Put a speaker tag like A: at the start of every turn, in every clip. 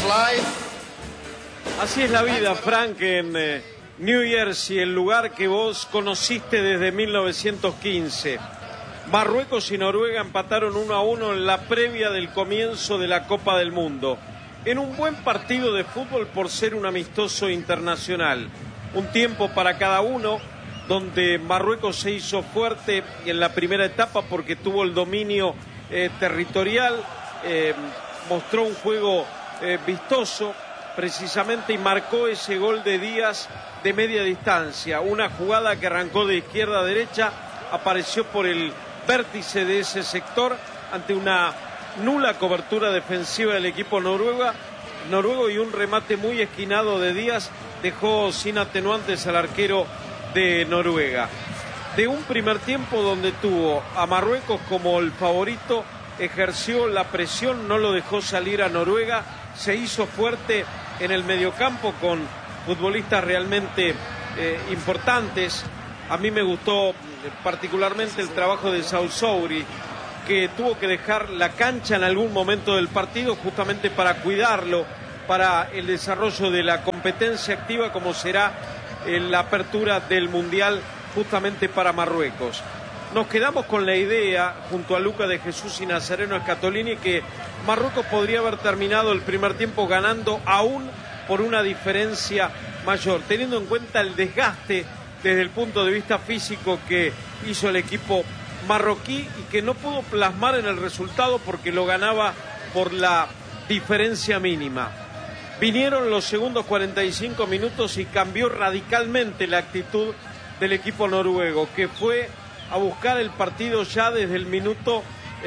A: Así es la vida, Frank, en New Jersey, el lugar que vos conociste desde 1915. Marruecos y Noruega empataron 1-1 en la previa del comienzo de la Copa del Mundo, en un buen partido de fútbol por ser un amistoso internacional. Un tiempo para cada uno, donde Marruecos se hizo fuerte en la primera etapa porque tuvo el dominio territorial, mostró un juego vistoso precisamente y marcó ese gol de Díaz de media distancia. Una jugada que arrancó de izquierda a derecha, apareció por el vértice de ese sector ante una nula cobertura defensiva del equipo noruego y un remate muy esquinado de Díaz dejó sin atenuantes al arquero de Noruega. De un primer tiempo donde tuvo a Marruecos como el favorito, ejerció la presión, no lo dejó salir a Noruega, se hizo fuerte en el mediocampo con futbolistas realmente importantes. A mí me gustó particularmente el trabajo de Saouri, que tuvo que dejar la cancha en algún momento del partido justamente para cuidarlo, para el desarrollo de la competencia activa como será en la apertura del Mundial justamente para Marruecos. Nos quedamos con la idea, junto a Luca de Jesús y Nazareno Scatolini, que Marruecos podría haber terminado el primer tiempo ganando aún por una diferencia mayor, teniendo en cuenta el desgaste desde el punto de vista físico que hizo el equipo marroquí y que no pudo plasmar en el resultado porque lo ganaba por la diferencia mínima. Vinieron los segundos 45 minutos y cambió radicalmente la actitud del equipo noruego, que fue a buscar el partido ya desde el minuto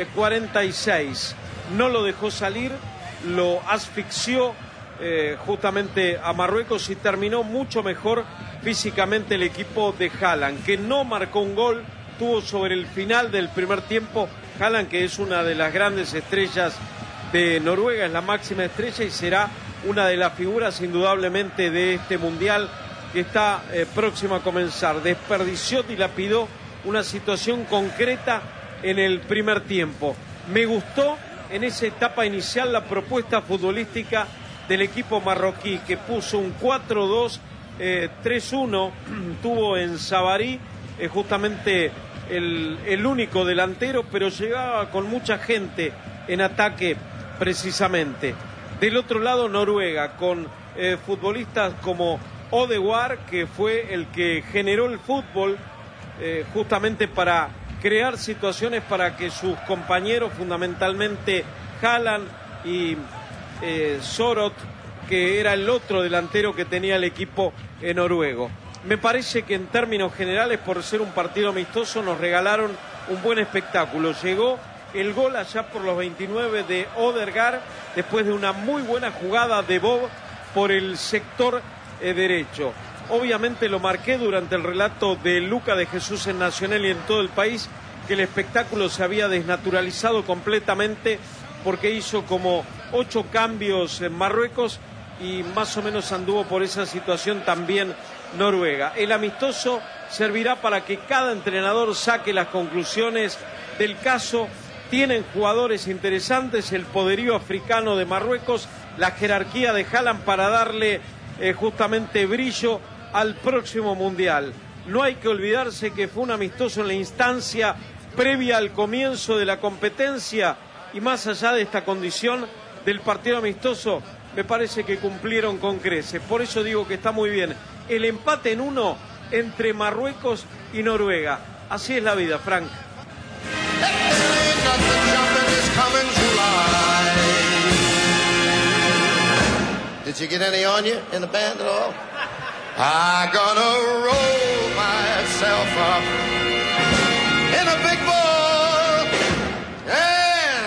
A: 46. No lo dejó salir, lo asfixió justamente a Marruecos y terminó mucho mejor físicamente el equipo de Haaland, que no marcó un gol, tuvo sobre el final del primer tiempo Haaland, que es una de las grandes estrellas de Noruega, es la máxima estrella y será una de las figuras indudablemente de este mundial que está próximo a comenzar. Desperdició, dilapidó una situación concreta en el primer tiempo. Me gustó en esa etapa inicial la propuesta futbolística del equipo marroquí, que puso un 4-2, 3-1, tuvo en Sabarí justamente el único delantero, pero llegaba con mucha gente en ataque precisamente. Del otro lado Noruega, con futbolistas como Odegaard, que fue el que generó el fútbol justamente para crear situaciones para que sus compañeros, fundamentalmente Haaland y Sorot, que era el otro delantero que tenía el equipo noruego. Me parece que en términos generales, por ser un partido amistoso, nos regalaron un buen espectáculo. Llegó el gol allá por los 29 de Odegaard, después de una muy buena jugada de Bob por el sector derecho. Obviamente lo marqué durante el relato de Luca de Jesús en Nacional y en todo el país, que el espectáculo se había desnaturalizado completamente porque hizo como 8 cambios en Marruecos y más o menos anduvo por esa situación también Noruega. El amistoso servirá para que cada entrenador saque las conclusiones del caso. Tienen jugadores interesantes, el poderío africano de Marruecos, la jerarquía de Haaland para darle justamente brillo al próximo Mundial. No hay que olvidarse que fue un amistoso en la instancia previa al comienzo de la competencia y más allá de esta condición del partido amistoso, me parece que cumplieron con creces. Por eso digo que está muy bien el empate en 1 entre Marruecos y Noruega. Así es la vida, Frank.
B: Did you get any on you in the band at all? I'm gonna